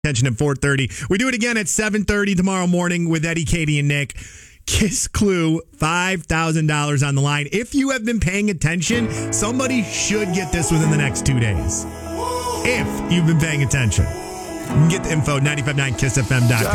Attention at 4:30. We do it again at 7:30 tomorrow morning with Eddie, Katie, and Nick. Kiss Clue, $5,000 on the line. If you have been paying attention, somebody should get this within the next 2 days. If you've been paying attention. You can get the info at 959kissfm.com.